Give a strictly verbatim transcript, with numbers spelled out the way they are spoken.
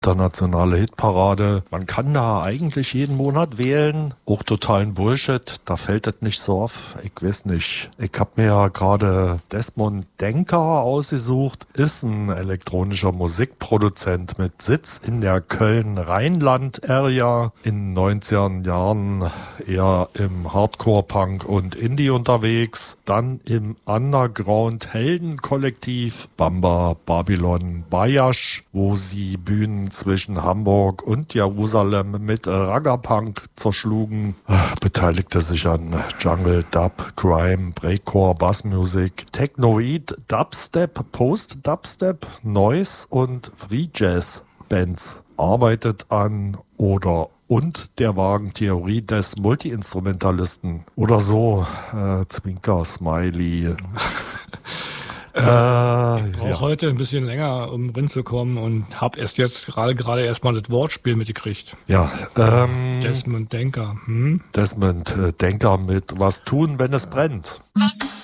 internationale Hitparade. Man kann da eigentlich jeden Monat wählen. Auch totalen Bullshit. Da fällt es nicht so auf. Ich weiß nicht. Ich habe mir ja gerade Desmond Denker ausgesucht. Ist ein elektronischer Musikproduzent mit Sitz in der Köln-Rheinland-Area. In den neunziger Jahren eher im Hardcore-Punk und Indie unterwegs. Dann im Underground-Helden-Kollektiv Bamba, Babylon, Bayash, wo sie Bühnen zwischen Hamburg und Jerusalem mit Ragga-Punk zerschlugen, beteiligte sich an Jungle, Dub, Grime, Breakcore, Bassmusik, Technoid, Dubstep, Post-Dubstep, Noise und Free Jazz Bands. Arbeitet an oder und der Wagentheorie des Multi-Instrumentalisten. Oder so, äh, Zwinker, Smiley. Äh, ich brauche ja. heute ein bisschen länger, um reinzukommen und habe erst jetzt gerade gerade erstmal das Wortspiel mitgekriegt. Ja, ähm, Desmond Denker. Hm? Desmond äh, Denker mit Was tun, wenn es brennt. Was